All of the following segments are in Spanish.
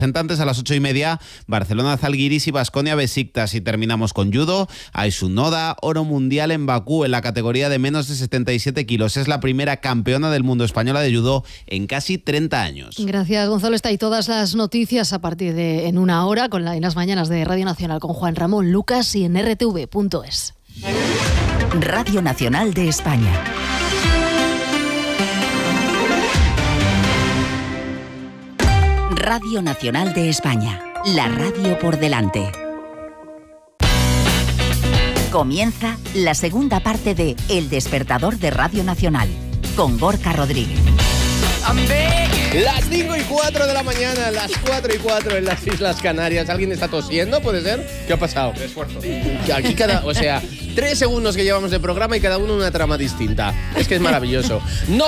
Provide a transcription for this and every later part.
Representantes a las 8:30, Barcelona Zalgiris y Baskonia Besiktas. Y terminamos con judo. Aysun Oda, oro mundial en Bakú en la categoría de menos de 77 kilos. Es la primera campeona del mundo española de judo en casi 30 años. Gracias, Gonzalo. Está ahí todas las noticias a partir de en una hora en las mañanas de Radio Nacional con Juan Ramón Lucas y en rtv.es. Radio Nacional de España. Radio Nacional de España, la radio por delante. Comienza la segunda parte de El Despertador de Radio Nacional, con Gorka Rodríguez. Las 5:04 de la mañana, las 4:04 en las Islas Canarias. ¿Alguien está tosiendo? ¿Puede ser? ¿Qué ha pasado? De esfuerzo. Aquí 3 segundos que llevamos de programa y cada uno una trama distinta. Es que es maravilloso.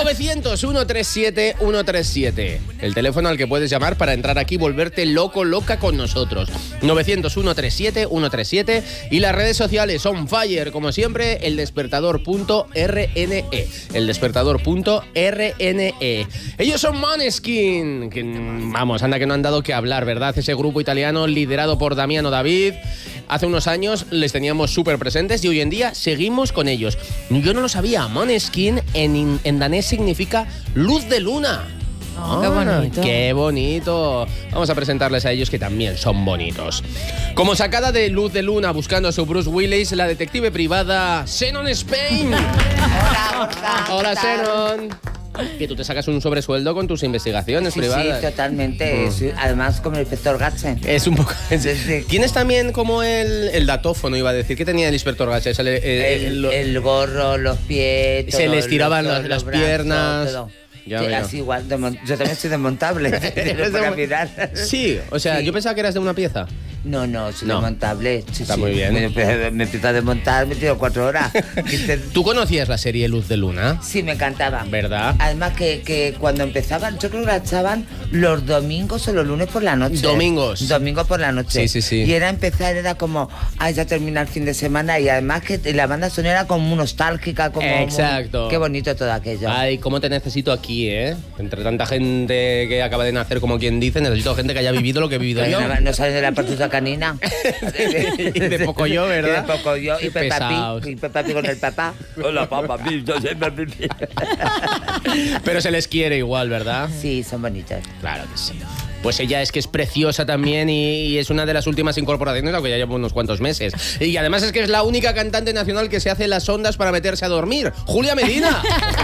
900-137-137. El teléfono al que puedes llamar para entrar aquí y volverte loca con nosotros. 900-137-137. Y las redes sociales son fire, como siempre, eldespertador.rne. Eldespertador.rne. Ellos son Måneskin. Vamos, anda que no han dado que hablar, ¿verdad? Ese grupo italiano liderado por Damiano David. Hace unos años les teníamos súper presentes y hoy en día seguimos con ellos. Yo no lo sabía, Måneskin en danés significa luz de luna. Qué bonito. ¡Qué bonito! Vamos a presentarles a ellos que también son bonitos. Como sacada de Luz de Luna buscando a su Bruce Willis, la detective privada Xenon Spain. Hola, Xenon. Que tú te sacas un sobresueldo con tus investigaciones privadas. Sí, totalmente. Además, como el inspector Gatsen. Es un poco... ¿Tienes también como el datófono, iba a decir? ¿Qué tenía el inspector Gatsen? El gorro, los pies... Se les tiraban las piernas... Todo. Ya sí, veo. así igual, yo también soy desmontable. Mirar. Sí, o sea, Sí. yo pensaba que eras de una pieza. No, soy No. desmontable. Está muy bien. Me empiezo a desmontar, me tiro 4 horas. ¿Tú conocías la serie Luz de Luna? Sí, me encantaba. ¿Verdad? Además que cuando empezaban, yo creo que la echaban los domingos o los lunes por la noche. Domingos por la noche. Sí. Y era como, ya termina el fin de semana. Y además que la banda sonora era como nostálgica, como... Exacto. Qué bonito todo aquello. Ay, cómo te necesito aquí, ¿eh? Entre tanta gente que acaba de nacer, como quien dice, necesito gente que haya vivido lo que he vivido yo. No sales de la partida canina. Y de poco yo, ¿verdad? Y de poco yo. Qué Y Peppa pesados. Pig. Y Peppa Pig con el papá. Hola, papá Pig. Yo soy Peppa Pig. Pero se les quiere igual, ¿verdad? Sí, son bonitos. Claro que sí. Pues ella es que es preciosa también y es una de las últimas incorporaciones, aunque ya lleva unos cuantos meses. Y además es que es la única cantante nacional que se hace las ondas para meterse a dormir. ¡Julia Medina!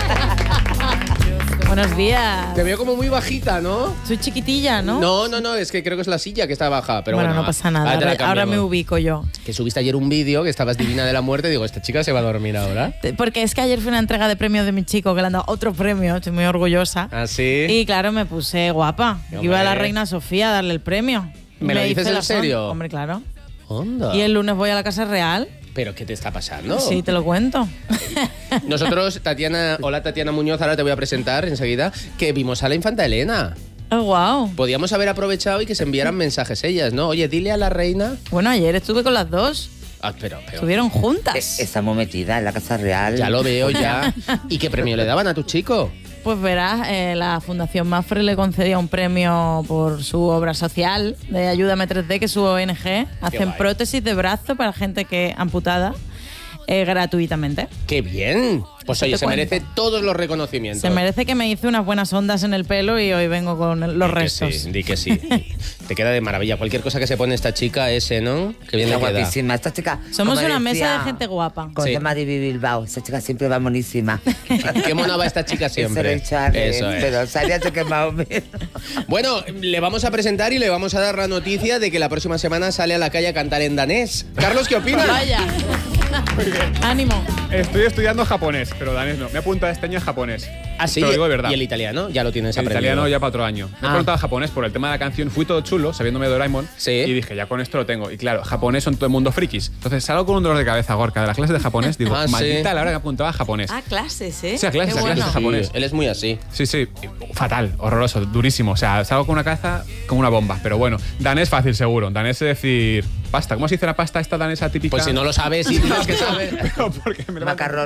Buenos días. Te veo como muy bajita, ¿no? Soy chiquitilla, ¿no? No, es que creo que es la silla que está baja. Pero bueno, bueno, no pasa nada. te la Ahora cambiamos. me ubico yo. Que subiste ayer un vídeo que estabas divina de la muerte. Digo, esta chica se va a dormir ahora. Porque es que ayer fue una entrega de premios de mi chico, que le han dado otro premio. Estoy muy orgullosa. ¿Ah, sí? Y claro, me puse guapa. Hombre. Iba a la reina Sofía a darle el premio. ¿Me lo hice dices en la serio? Hombre, claro. Onda. Y el lunes voy a la Casa Real. ¿Pero qué te está pasando? Sí, te lo cuento. Nosotros, Hola Tatiana Muñoz, ahora te voy a presentar enseguida, que vimos a la infanta Elena. Oh, wow. Podíamos haber aprovechado y que se enviaran mensajes ellas, ¿no? Oye, dile a la reina... Bueno, ayer estuve con las dos. Ah, pero... Estuvieron juntas. Estamos metidas en la Casa Real. Ya lo veo, ya. ¿Y qué premio le daban a tu chico? Pues verás, la Fundación Mafre le concedía un premio por su obra social de Ayúdame 3D, que es su ONG. Hacen guay. prótesis de brazo para gente que amputada gratuitamente. ¡Qué bien! Pues Eso oye, te se merece cuento. todos los reconocimientos. Se merece que me hice unas buenas ondas en el pelo y hoy vengo con los Di que restos. sí, di que sí. Te queda de maravilla. Cualquier cosa que se pone esta chica, ¿no? Que bien Está le queda. guapísima. Esta chica... Somos como una decía, mesa de gente guapa. Con Sí. Mariby Bilbao. Esta chica siempre va monísima. Qué mona va esta chica siempre. Eso es. Pero salía que más o menos. bueno, le vamos a presentar y le vamos a dar la noticia de que la próxima semana sale a la calle a cantar en danés. Carlos, ¿qué opinas? Vaya. Ánimo. Estoy estudiando japonés, pero danés no. Me apunto a este año japonés. Ah, sí. Te lo digo de verdad. ¿Y el italiano? Ya lo tienes El aprendido. italiano ya para otro año. Me he preguntado japonés por el tema de la canción. Fui todo chulo, sabiéndome de Doraemon. Sí. Y dije, ya con esto lo tengo. Y claro, japonés son todo el mundo frikis. Entonces salgo con un dolor de cabeza, Gorka, de la clase de japonés. Digo, Ah, sí. maldita la hora que apuntaba a japonés. Ah, clases, ¿eh? Sí, a clases, Qué a clases bueno. de japonés. Sí, él es muy así. Sí, fatal, horroroso, durísimo. O sea, salgo con una cabeza como una bomba. Pero bueno, danés fácil seguro. Danés es decir, pasta. ¿Cómo se dice la pasta esta danesa típica? Pues si no lo sabes y dices que sabes. Pero porque me lo- Macarrón.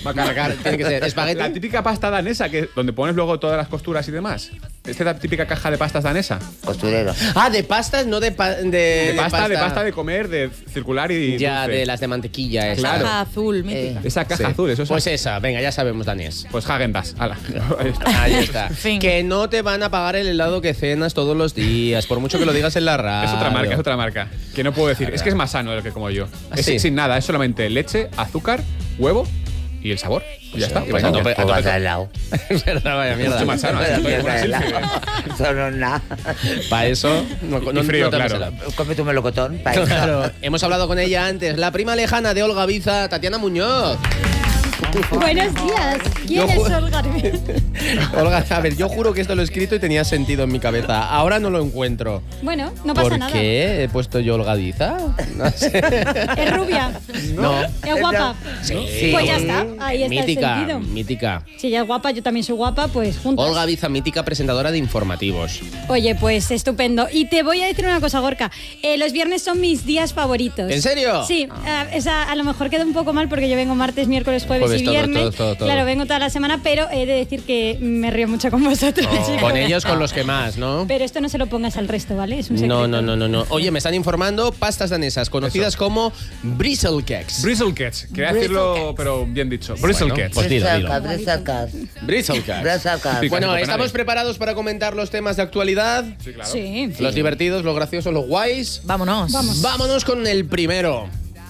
Macargar, tiene que ser espagueti. La típica pasta danesa, donde pones luego todas las costuras y demás. ¿Esta es la típica caja de pastas danesa? Costurero. Ah, de pastas, no de pasta de comer, de circular y ya, dulce. de las de mantequilla. Esa. Claro. Caja azul, mítica. Esa caja Sí. azul, eso es. Pues esa, venga, ya sabemos, danés. Pues Häagen-Dazs. Hala. Ahí está. Ahí está. Fin. Que no te van a pagar el helado que cenas todos los días, por mucho que lo digas en la radio. Es otra marca. Que no puedo decir. Es que es más sano de lo que como yo. ¿Ah, Es sí? sin nada, es solamente leche, azúcar, huevo y el sabor. Y ya está. pues Y a vaya. tope. O vas al lado. Es verdad, vaya mierda. Mucho más sano. así estoy con una sílfides. Solo nada. Para eso, no, Y frío, te hagas claro. helado. Come tu melocotón. para eso. Claro, hemos hablado con ella antes, la prima lejana de Olga Biza, Tatiana Muñoz. Buenos días. ¿Quién Yo es ju- Olga? Olga, a ver, yo juro que esto lo he escrito y tenía sentido en mi cabeza. Ahora no lo encuentro. Bueno, no pasa ¿Por nada. qué he puesto yo Olga Biza? No sé. Es rubia. No. Es guapa. Sí. Pues ya está. Ahí está Mítica, el sentido. mítica. Si ella es guapa, yo también soy guapa, pues juntos. Olga Biza, mítica presentadora de informativos. Oye, pues estupendo. Y te voy a decir una cosa, Gorka. Los viernes son mis días favoritos. ¿En serio? Sí. A lo mejor queda un poco mal porque yo vengo martes, miércoles, jueves y todo, viernes. todo. Claro, vengo toda la semana, pero he de decir que me río mucho con vosotros, chicos. Con ellos, con los que más, ¿no? Pero esto no se lo pongas al resto, ¿vale? Es un secreto. No. Oye, me están informando pastas danesas conocidas como Bristlecakes. Bristlecakes. Quería decirlo, pero bien dicho. Bristlecakes. Pues dilo. Brisacas. Bristlecakes. Brisacas. Sí, Bueno, Copenhague. ¿estamos preparados para comentar los temas de actualidad? Sí, claro. Sí. Los divertidos, los graciosos, los guays. Vámonos. Vamos. Vámonos con el primero.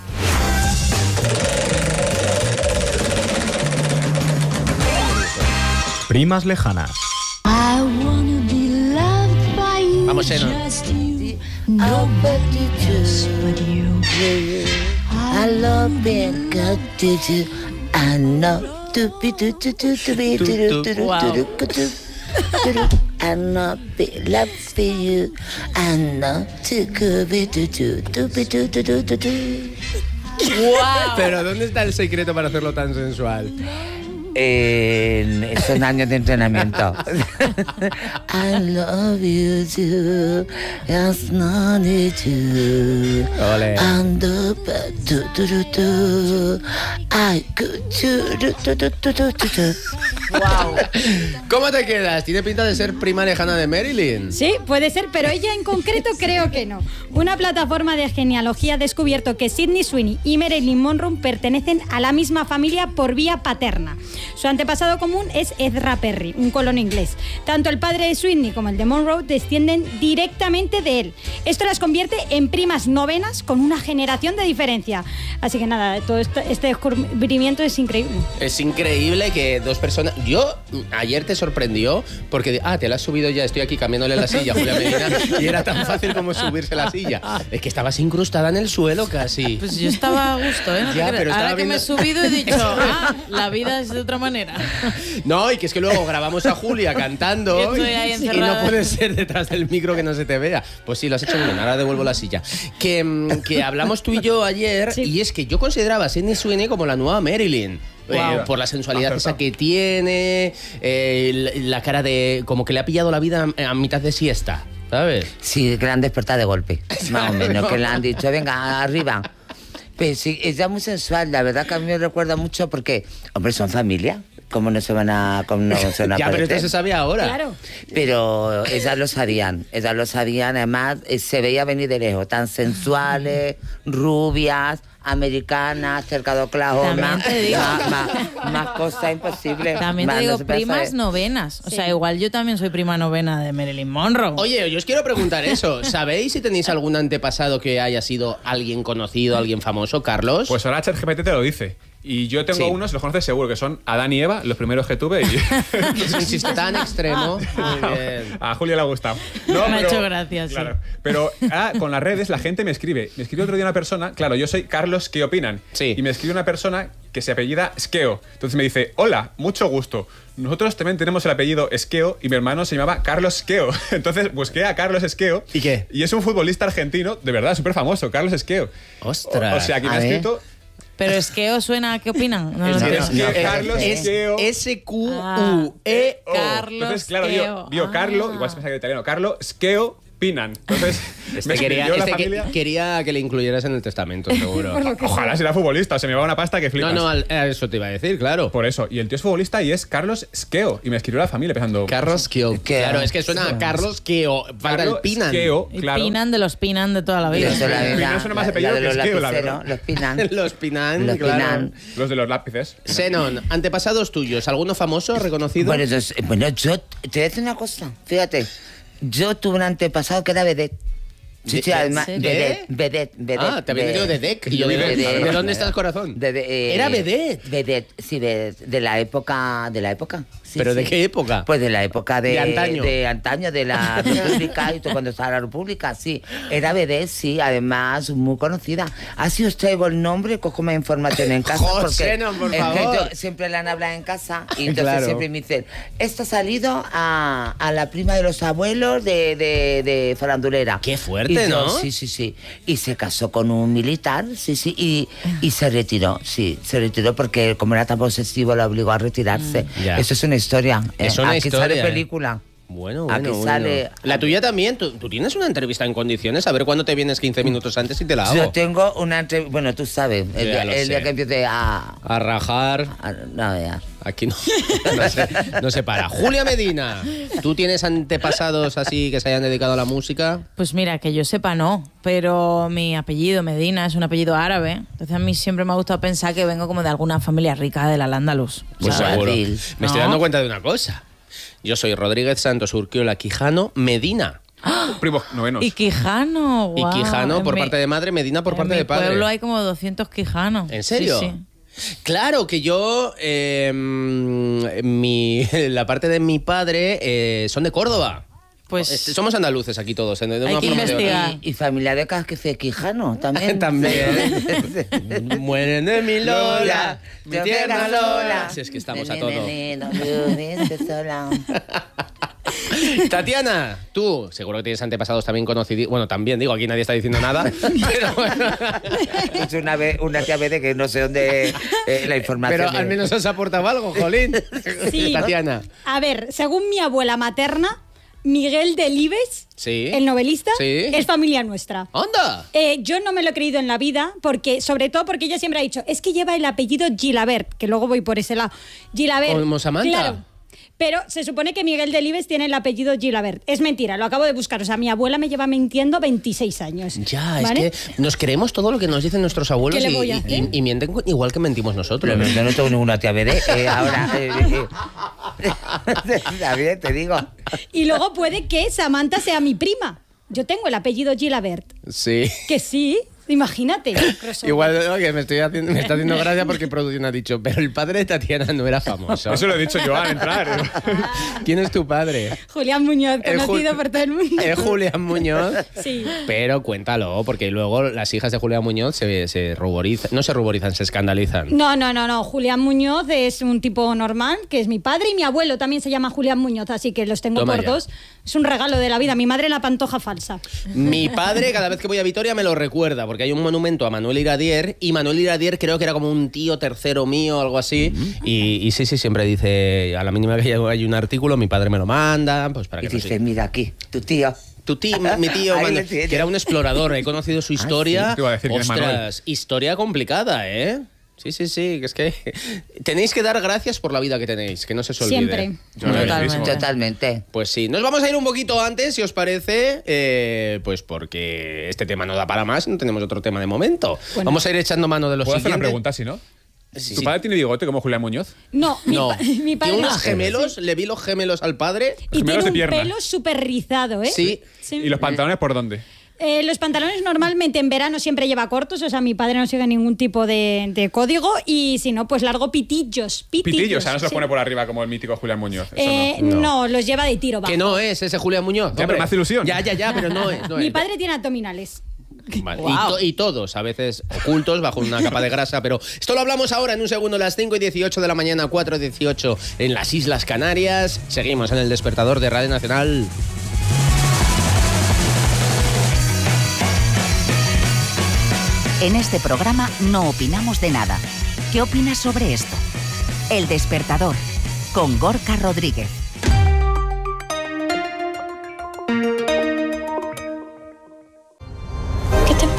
Primas lejanas. Vamos, Xeno. I love it, got to do. I know. I know be love for you. I know to go be do. Pero ¿dónde está el secreto para hacerlo tan sensual? Son años de entrenamiento. I love you too. Yes, no need to. Ole. And the I could do. Wow. ¿Cómo te quedas? Tiene pinta de ser prima lejana de Marilyn. Sí, puede ser, pero ella en concreto creo que no. Una plataforma de genealogía ha descubierto que Sydney Sweeney y Marilyn Monroe pertenecen a la misma familia por vía paterna. Su antepasado común es Ezra Perry, un colono inglés. Tanto el padre de Sweeney como el de Monroe descienden directamente de él. Esto las convierte en primas novenas con una generación de diferencia. Así que nada, todo este descubrimiento es increíble. Es increíble que dos personas... Yo, ayer te sorprendió porque... te la has subido ya, estoy aquí cambiándole la silla a Julia Medina y era tan fácil como subirse la silla. Es que estabas incrustada en el suelo casi. Pues yo estaba a gusto, ¿eh? No te Ya, creas. pero estaba Ahora que me he viendo- subido he dicho, la vida es de otra manera. No, y que es que luego grabamos a Julia cantando Yo estoy ahí y no encerrada. puede ser detrás del micro que no se te vea. Pues sí, lo has hecho muy bien, ahora devuelvo la silla. Que hablamos tú y yo ayer Sí. y es que yo consideraba a Sydney Sweeney como la nueva Marilyn. Wow. Por la sensualidad esa Acertado. que tiene, la cara de... como que le ha pillado la vida a mitad de siesta, ¿sabes? Sí, que la han despertado de golpe. Más o menos, que le han dicho, venga, arriba. Pues sí, ella es muy sensual, la verdad que a mí me recuerda mucho porque, hombre, son familia. ¿Cómo no se van a, Ya, pero esto parecer? se sabe ahora. Claro. Pero ellas lo sabían, además se veía venir de lejos, tan sensuales, rubias, americanas, cerca de Oklahoma. También te digo. Más cosas imposibles. También te Más, digo, no se puede primas saber. novenas. O Sí. sea, igual yo también soy prima novena de Marilyn Monroe. Oye, yo os quiero preguntar eso. ¿Sabéis si tenéis algún antepasado que haya sido alguien conocido, alguien famoso, Carlos? Pues ahora ChatGPT te lo dice. Y yo tengo Sí. unos, los conoces seguro, que son Adán y Eva, los primeros que tuve. Y Es un chiste tan extremo. Muy bien. a Julia le ha gustado. Me ha hecho gracia, sí. Claro. Pero con las redes la gente me escribe. Me escribe otro día una persona, claro, yo soy Carlos, ¿qué opinan? Sí. Y me escribe una persona que se apellida Skeo. Entonces me dice, hola, mucho gusto. Nosotros también tenemos el apellido Skeo y mi hermano se llamaba Carlos Skeo. Entonces busqué a Carlos Skeo. ¿Y qué? Y es un futbolista argentino, de verdad, súper famoso, Carlos Skeo. Ostras. O sea, que me A ha ver. escrito... Pero es que os suena, ¿qué opinan? No lo Es que- entiendo. es que Carlos Skeo... S-Q-U-E-O. Carlos Entonces, claro, Skeo. vio Carlo, igual se piensa que es italiano, Carlo Skeo Pinan. Entonces, Me escribió la familia. Quería que le incluyeras en el testamento, seguro. Ojalá sea futbolista, se me va una pasta que flipas. No, eso te iba a decir, claro. Por eso. Y el tío es futbolista y es Carlos Skeo. Y me escribió la familia pensando... Carlos Skeo. Claro, es que suena a Carlos Skeo. Para el Pinan. Skeo, Y claro. Pinan de los Pinan de toda la vida. Pinan suena más apellido que Skeo, la verdad. Los Pinan. Los Pinan, Los claro. Pinan. Los de los lápices. Zenon, antepasados tuyos, ¿alguno famoso reconocido? Bueno, yo te voy a decir una cosa. Fíjate, yo tuve un antepasado que era vedette. Sí, además, vedette. Ah, te había venido de Dec. Y yo digo, ¿de dónde está el corazón? Era vedette. Vedette, sí, de la época. Sí, ¿Pero sí. de qué época? Pues de la época De antaño. De antaño, de la República, y todo cuando estaba la República, sí. Era vedette, sí, además muy conocida. Así os traigo el nombre, cojo más información en casa. José, porque por es que favor. yo siempre la han hablado en casa y entonces Claro. siempre me dicen, esto ha salido a la prima de los abuelos de farandulera. Qué fuerte, Y yo, ¿no? Sí. Y se casó con un militar, y se retiró, se retiró porque como era tan posesivo la obligó a retirarse. Ya. Eso es una historia. Es una Aquí historia, sale película. Bueno. Aquí sale... La tuya también. ¿Tú tienes una entrevista en condiciones? A ver cuándo te vienes 15 minutos antes y te la hago. Yo tengo una entrevista, bueno, tú sabes, el Ya lo día sé. que empiece a rajar. no, ya. Aquí no. No se para. Julia Medina, ¿tú tienes antepasados así que se hayan dedicado a la música? Pues mira, que yo sepa no, pero mi apellido, Medina, es un apellido árabe. Entonces a mí siempre me ha gustado pensar que vengo como de alguna familia rica del Al-Ándalus. Pues No, seguro. Adil. Me estoy ¿No? dando cuenta de una cosa. Yo soy Rodríguez Santos Urquiola Quijano Medina. Primo, novenos. Y Quijano, guau. Y Quijano por En parte de madre, Medina por en parte de padre. En mi pueblo hay como 200 Quijanos. ¿En serio? Sí. Claro que yo, la parte de mi padre son de Córdoba. Pues Somos andaluces aquí todos. De una Hay que forma o de otra. investigar. Y familia de Casque Quijano también. También. Mueren de mi Lola, mi Yo tierna venga Lola. Si es que estamos a todo. Tatiana, tú seguro que tienes antepasados también conocidos. Bueno, también digo, aquí nadie está diciendo nada. Pero bueno. Es una tía de que no sé dónde la información. Pero al menos os ha aportado algo, jolín. Sí. Tatiana. A ver, según mi abuela materna, Miguel Delibes, Sí. el novelista, Sí. es familia nuestra. ¡Anda! Yo no me lo he creído en la vida, sobre todo porque ella siempre ha dicho, es que lleva el apellido Gilabert, que luego voy por ese lado. Gilabert. Como Samantha. Claro. Pero se supone que Miguel Delibes tiene el apellido Gilabert. Es mentira, lo acabo de buscar. O sea, mi abuela me lleva mintiendo 26 años. Ya, ¿vale? es que nos creemos todo lo que nos dicen nuestros abuelos ¿Qué le voy a hacer? y mienten igual que mentimos nosotros. Pero yo no tengo ninguna tía BD. Ahora. Está bien, te digo. Y luego puede que Samantha sea mi prima. Yo tengo el apellido Gilabert. Sí. Que sí, imagínate. Crossover. Igual no, que me está haciendo gracia porque producción ha dicho, pero el padre de Tatiana no era famoso. Eso lo he dicho yo al entrar. ¿Quién es tu padre? Julián Muñoz, El conocido por todo el mundo. Es Julián Muñoz. Sí. Pero cuéntalo, porque luego las hijas de Julián Muñoz se ruborizan, no se ruborizan, se escandalizan. No. Julián Muñoz es un tipo normal, que es mi padre, y mi abuelo también se llama Julián Muñoz, así que los tengo Toma por ya. dos. Es un regalo de la vida. Mi madre la pantoja falsa. Mi padre, cada vez que voy a Vitoria, me lo recuerda, porque hay un monumento a Manuel Iradier, y Manuel Iradier creo que era como un tío tercero mío o algo así. Y sí, siempre dice, a la mínima que hay un artículo, mi padre me lo manda, pues para Y que no dice, sé. mira aquí, tu tío. Tu tío, mi tío, Ahí Manuel, lo tienes. que era un explorador, he conocido su historia. sí. Te iba a decir que es Manuel. Ostras, historia complicada, ¿eh? Sí, que es que tenéis que dar gracias por la vida que tenéis, que no se os olvide. Siempre. Yo lo he Totalmente. visto. Totalmente. Pues sí, nos vamos a ir un poquito antes, si os parece, pues porque este tema no da para más, no tenemos otro tema de momento. Bueno. Vamos a ir echando mano de los ¿Puedo hacer una siguientes. pregunta, si no? Sí. ¿Tu padre tiene bigote como Julián Muñoz? No, No, mi padre tiene no. unos gemelos, le vi los gemelos al padre. Y gemelos tiene de un pierna. pelo súper rizado, ¿eh? Sí. ¿Y los pantalones por dónde? Los pantalones normalmente en verano siempre lleva cortos, o sea, mi padre no sigue ningún tipo de código, y si no, pues largo pitillos. Pitillos, o sea, no se los sí. pone por arriba como el mítico Julián Muñoz. Eso no. No, los lleva de tiro, va. Que no es ese Julián Muñoz. Ya, pero hombre. me hace ilusión. Ya, pero no es. No Mi es. padre tiene abdominales. Vale. Guau. Y todos, a veces ocultos, bajo una capa de grasa, pero esto lo hablamos ahora en un segundo, las 5:18 de la mañana, 4:18 en las Islas Canarias. Seguimos en el despertador de Radio Nacional. En este programa no opinamos de nada. ¿Qué opinas sobre esto? El Despertador, con Gorka Rodríguez.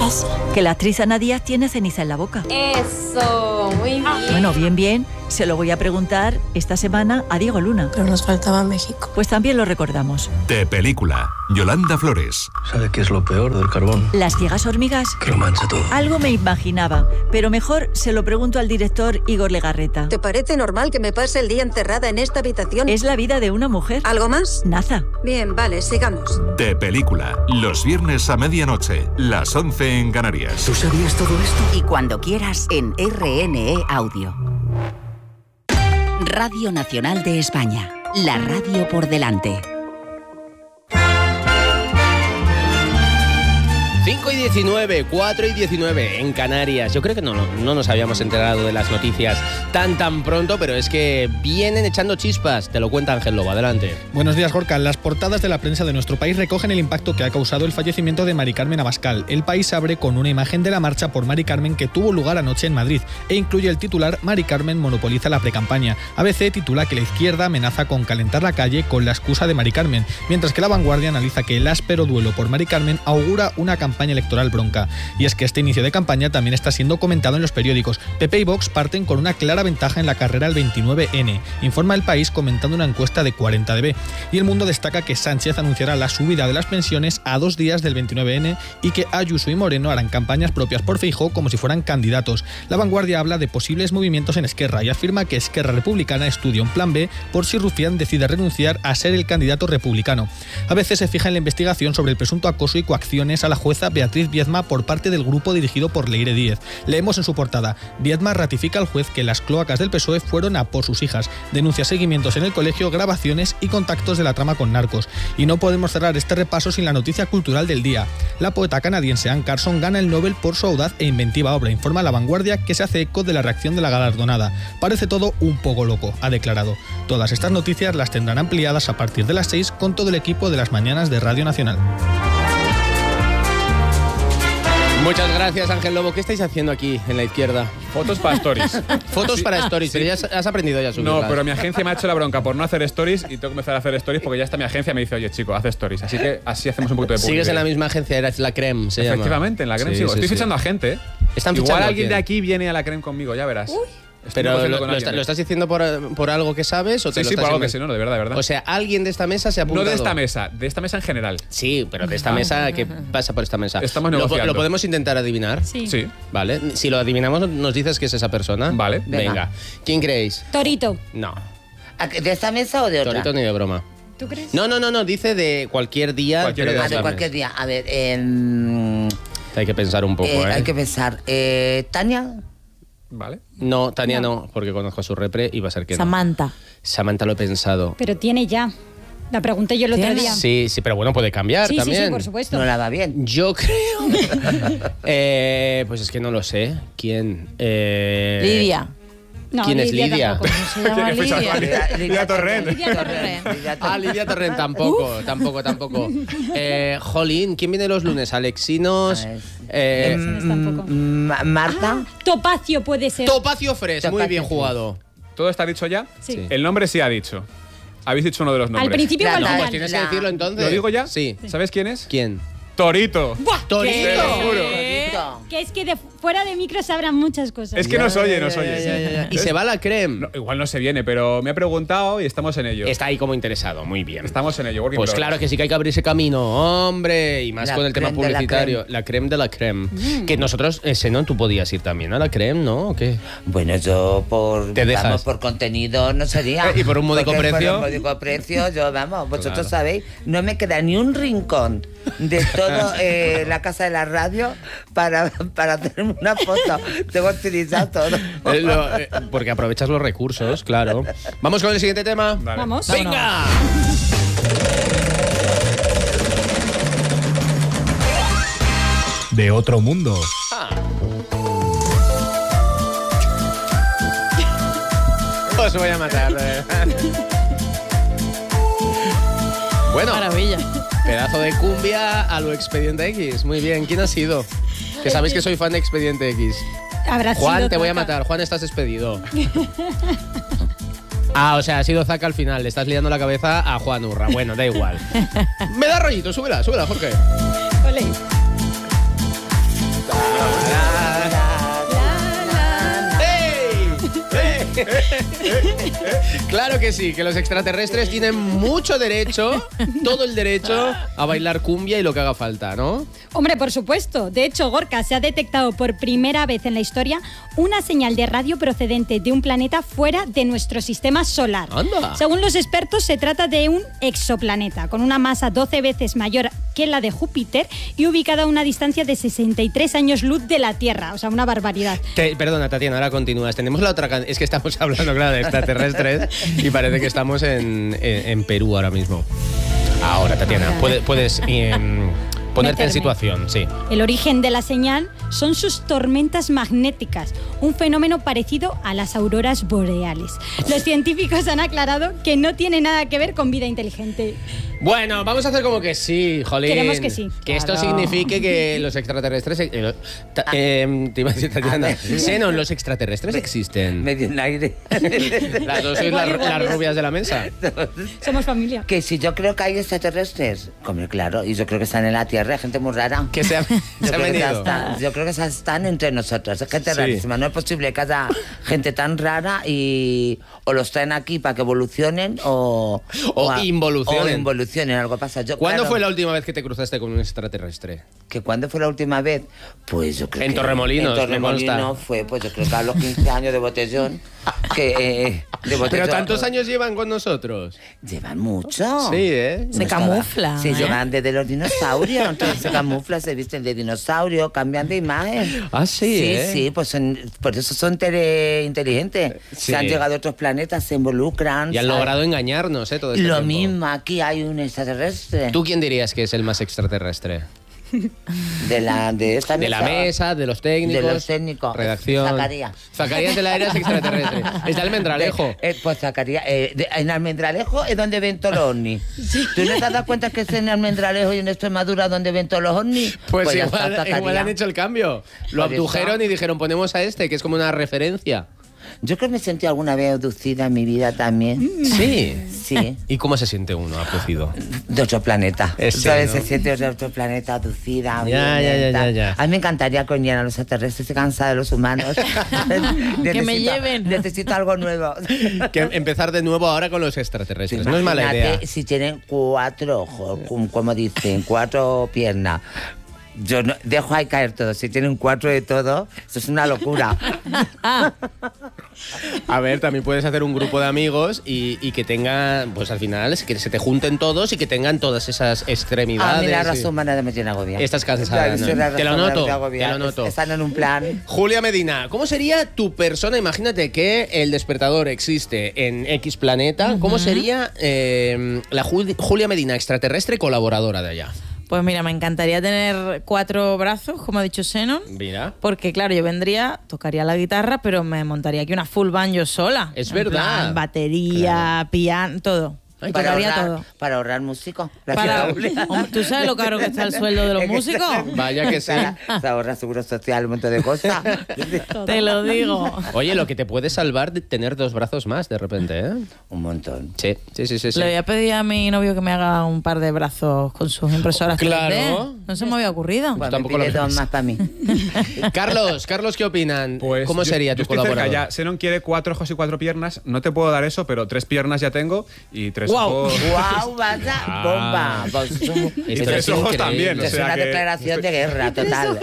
pasa? Que la actriz Ana Díaz tiene ceniza en la boca. Eso, muy bien. Bueno, bien. Se lo voy a preguntar esta semana a Diego Luna. Pero nos faltaba México. Pues también lo recordamos. De película, Yolanda Flores. ¿Sabe qué es lo peor del carbón? Las ciegas hormigas. Que lo mancha todo. Algo me imaginaba, pero mejor se lo pregunto al director Igor Legarreta. ¿Te parece normal que me pase el día encerrada en esta habitación? Es la vida de una mujer. ¿Algo más? Naza. Bien, vale, sigamos. De película, los viernes a medianoche, las 11 en Canarias. ¿Tú sabías todo esto? Y cuando quieras en RNE Audio. Radio Nacional de España, la radio por delante. 5 y 19, 4 y 19 en Canarias. Yo creo que no nos habíamos enterado de las noticias tan pronto, pero es que vienen echando chispas. Te lo cuenta Ángel Lobo, adelante. Buenos días, Gorka. Las portadas de la prensa de nuestro país recogen el impacto que ha causado el fallecimiento de Mari Carmen Abascal. El país abre con una imagen de la marcha por Mari Carmen que tuvo lugar anoche en Madrid e incluye el titular Mari Carmen monopoliza la precampaña. ABC titula que la izquierda amenaza con calentar la calle con la excusa de Mari Carmen, mientras que La Vanguardia analiza que el áspero duelo por Mari Carmen augura una campaña electoral bronca. Y es que este inicio de campaña también está siendo comentado en los periódicos. PP y Vox parten con una clara ventaja en la carrera al 29N, informa El País comentando una encuesta de 40dB. Y El Mundo destaca que Sánchez anunciará la subida de las pensiones a 2 días del 29N y que Ayuso y Moreno harán campañas propias por Feijóo como si fueran candidatos. La Vanguardia habla de posibles movimientos en Esquerra y afirma que Esquerra Republicana estudia un plan B por si Rufián decide renunciar a ser el candidato republicano. ABC se fija en la investigación sobre el presunto acoso y coacciones a la jueza Beatriz Viedma por parte del grupo dirigido por Leire Díez. Leemos en su portada: Viedma ratifica al juez que las cloacas del PSOE fueron a por sus hijas. Denuncia seguimientos en el colegio, grabaciones y contactos de la trama con narcos. Y no podemos cerrar este repaso sin la noticia cultural del día. La poeta canadiense Anne Carson gana el Nobel por su audaz e inventiva obra. Informa La Vanguardia que se hace eco de la reacción de la galardonada. Parece todo un poco loco, ha declarado. Todas estas noticias las tendrán ampliadas a partir de las 6 con todo el equipo de las mañanas de Radio Nacional. Muchas gracias, Ángel Lobo. ¿Qué estáis haciendo aquí en la izquierda? Fotos para stories. Fotos para stories, pero ya has aprendido ya a subirlas. No, pero mi agencia me ha hecho la bronca por no hacer stories y tengo que empezar a hacer stories porque ya está mi agencia me dice, oye, chico, haz stories. Así que así hacemos un poquito de publicidad. Sigues en la misma agencia, eres La Creme, se llama. Efectivamente, en La Creme sigo. Estoy fichando a gente, ¿eh? Igual alguien de aquí viene a La Creme conmigo, ya verás. Pero ¿lo estás diciendo por algo que sabes o te lo Sí, estás por algo que sí, no, de verdad. O sea, alguien de esta mesa se ha apuntado. No de esta mesa en general. Sí, pero de esta mesa, ¿qué pasa por esta mesa? Estamos negociando. ¿Lo podemos intentar adivinar? Sí. Vale, si lo adivinamos nos dices que es esa persona. Vale. Venga. ¿Quién creéis? Torito. No. ¿De esta mesa o de otra? Torito ni de broma. ¿Tú crees? No, dice de cualquier día. Cualquier día. De cualquier día. A ver, hay que pensar un poco, hay que pensar. ¿Tania? Vale. No, Tania no, porque conozco a su repre y va a ser que no. Samantha lo he pensado. Pero tiene ya. La pregunté yo el otro día. Sí, pero bueno, puede cambiar también. Sí, por supuesto. No la va bien. Yo creo. Pues es que no lo sé. ¿Quién? Lidia. No, ¿Quién es Lidia? Se llama Lidia Torrent. Lidia Torrent tampoco. Jolín, ¿quién viene los lunes? Alexinos. Marta. Topacio puede ser. Topacio Fresh, muy bien jugado. ¿Todo está dicho ya? Sí. El nombre sí ha dicho. Habéis dicho uno de los nombres. Al principio o al final. Pues tienes que decirlo entonces. ¿Lo digo ya? Sí. ¿Sabes quién es? ¿Quién? Torito. ¡Buah! Torito. Te lo juro. Que es que fuera de micro sabrán muchas cosas. Es que nos oye. Ya. Y se va La Creme. No, igual no se viene, pero me ha preguntado y estamos en ello. Está ahí como interesado, muy bien. Estamos en ello. Working Pues progress. claro que sí que hay que abrirse camino, hombre. Y más La con el tema creme de la publicitario. La creme de la creme. Que nosotros, ¿no? Tú podías ir también a La Creme, ¿no? ¿O qué? Bueno, yo ¿Te dejas? por contenido no sería. ¿Y por un módico Porque precio? Por un módico precio, yo, vosotros Claro. sabéis, no me queda ni un rincón de todo la casa de la radio para hacerme una foto. Tengo que utilizar todo. Porque aprovechas los recursos, claro. ¿Vamos con el siguiente tema? Vale. Vamos. ¡Venga! De otro mundo. Os voy a matar, de verdad. Bueno, Maravilla. pedazo de cumbia a lo Expediente X. Muy bien, ¿quién ha sido? Que sabéis que soy fan de Expediente X. Habrá Juan, sido te voy a Zaca. matar. Juan, estás despedido. O sea, ha sido Zaca al final. Le estás liando la cabeza a Juan Urra. Bueno, da igual. Me da rollito, súbela, Jorge. Ole. Claro que sí, que los extraterrestres tienen mucho derecho, todo el derecho a bailar cumbia y lo que haga falta, ¿no? Hombre, por supuesto. De hecho, Gorka, se ha detectado por primera vez en la historia una señal de radio procedente de un planeta fuera de nuestro sistema solar. ¡Anda! Según los expertos, se trata de un exoplaneta con una masa 12 veces mayor que la de Júpiter y ubicada a una distancia de 63 años luz de la Tierra. O sea, una barbaridad. Perdona, Tatiana, ahora continúas. Tenemos la otra es que estamos hablando, claro, de extraterrestres y parece que estamos en Perú ahora mismo. Ahora, Tatiana, puedes ponerte en situación, sí. El origen de la señal son sus tormentas magnéticas, un fenómeno parecido a las auroras boreales. Los científicos han aclarado que no tiene nada que ver con vida inteligente. Bueno, vamos a hacer como que sí, jolín. Queremos que sí. Que esto signifique que los extraterrestres... te iba a decir, Tatiana. Xenon, ¿los extraterrestres existen? Medio en aire. Las dos sois las rubias de la mesa. Somos familia. Que si yo creo que hay extraterrestres, hombre, claro, y yo creo que están en la Tierra, hay gente muy rara. Que se han venido. Yo creo que están entre nosotros, es gente rarísima. No es posible que haya gente tan rara o los traen aquí para que evolucionen o involucionen, algo pasa. ¿Cuándo fue la última vez que te cruzaste con un extraterrestre? ¿Que cuándo fue la última vez? Pues yo creo que... En Torremolinos, En Torremolinos fue, pues yo creo que a los 15 años de botellón. Pero tantos años llevan con nosotros. Llevan mucho. Sí, ¿eh? Se camufla. Sí, llevan desde los dinosaurios. Entonces se camuflan, se visten de dinosaurio, cambian de imagen. Ah, sí, Sí, ¿eh? sí, pues por eso son inteligentes. Sí. Se han llegado a otros planetas, se involucran. Y han logrado engañarnos, ¿eh? Todo este Lo tiempo. mismo, aquí hay un extraterrestre. ¿Tú quién dirías que es el más extraterrestre? De la mesa, de los técnicos. De los técnicos. Redacción. Zacarías de la Era es extraterrestre. Está el Almendralejo. Pues Zacarías, en Almendralejo es donde ven todos los ovnis. ¿Tú no te has dado cuenta que es en Almendralejo y en Extremadura donde ven todos los ovnis? Pues ya está igual han hecho el cambio. Lo Por abdujeron eso. y dijeron, ponemos a este, que es como una referencia. Yo creo que me sentí alguna vez abducida en mi vida también. Sí. Sí. ¿Y cómo se siente uno abducido? De otro planeta. Ese, ¿Sabes? ¿no? Se siente de otro planeta, abducida. Ya. A mí me encantaría que vinieran los extraterrestres, estoy cansada de los humanos. Que me lleven. Necesito algo nuevo. Que empezar de nuevo ahora con los extraterrestres. No es mala idea. Imagínate si tienen 4 ojos, como dicen, 4 piernas. Yo no, dejo ahí caer todo. Si tienen 4 de todo, eso es una locura. A ver, también puedes hacer un grupo de amigos y que tengan, pues al final, que se te junten todos y que tengan todas esas extremidades. A mí la raza humana me tiene agobiada. Estás cansada, ¿no? Te lo noto. Están en un plan. Julia Medina, ¿cómo sería tu persona? Imagínate que el despertador existe en X planeta. ¿Cómo sería la Julia Medina, extraterrestre colaboradora de allá? Pues mira, me encantaría tener 4 brazos, como ha dicho Xenon. Mira. Porque claro, yo vendría, tocaría la guitarra, pero me montaría aquí una full band yo sola. Es En verdad. plan, batería, piano, todo. Tocaría todo. Para ahorrar músicos. ¿Tú sabes lo caro que está el sueldo de los músicos? Vaya que sí. Se ahorra seguro social, un montón de cosas. Te lo digo. Oye, lo que te puede salvar de tener 2 brazos más de repente, ¿eh? Un montón. Sí. Le voy a pedir a mi novio que me haga un par de brazos con sus impresoras 3D. Claro. No se me había ocurrido. Bueno, tampoco me pide lo 2 más para mí. Carlos, ¿qué opinan? Pues ¿Cómo sería tu yo estoy cerca colaborador? ya. Xenon quiere 4 ojos y 4 piernas. No te puedo dar eso, pero 3 piernas ya tengo y 3 ojos. ¡Guau! ¡Vaya bomba! Y 3 ojos también. Es una declaración de guerra total.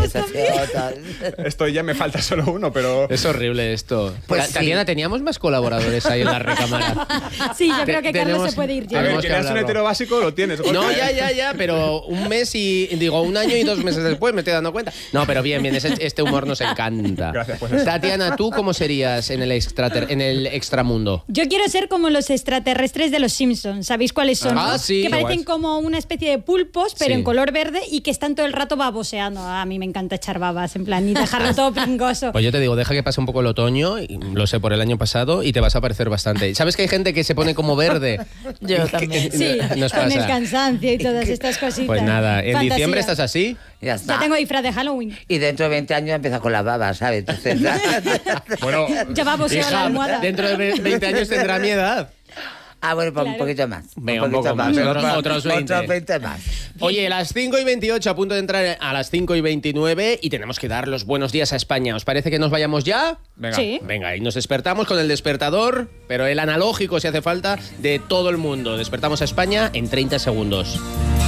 Esto ya me falta solo uno, pero... Es horrible esto. Pues sí. Tatiana, teníamos más colaboradores ahí en la recámara. Sí, yo creo que Carlos tenemos- se puede ir A ya. ver, Tenemos que que eres un hablarlo. hetero básico, lo tienes. No, Gorka, ¿eh? ya, pero un mes un año y 2 meses después me estoy dando cuenta. No, pero bien, este humor nos encanta. Gracias, pues. Tatiana, ¿tú cómo serías en el extramundo? Yo quiero ser como los extraterrestres de los Simpsons. ¿Sabéis cuáles son? Ah, no? sí. Que parecen como una especie de pulpos, pero Sí. en color verde y que están todo el rato baboseando. A mí me encanta echar babas, en plan, y dejarlo todo pringoso. Pues yo te digo, deja que pase un poco el otoño, y lo sé por el año pasado, y te vas a parecer bastante. ¿Sabes que hay gente que se pone como verde? Yo también. Sí, Nos con el pasa. cansancio y todas estas cositas. Pues nada, en Fantasía. diciembre estás así. Ya está. Ya tengo disfraz de Halloween. Y dentro de 20 años empieza con las babas, ¿sabes? Entonces, Bueno, Ya baboseo la Hija, almohada. dentro de 20 años tendrá mi edad. Ah, bueno, pues un poquito más. Venga, un poco más. Otros 20. Otros 20 más. Oye, las 5:28, a punto de entrar a las 5:29 y tenemos que dar los buenos días a España. ¿Os parece que nos vayamos ya? Venga. Sí. Venga, y nos despertamos con el despertador, pero el analógico si hace falta, de todo el mundo. Despertamos a España en 30 segundos.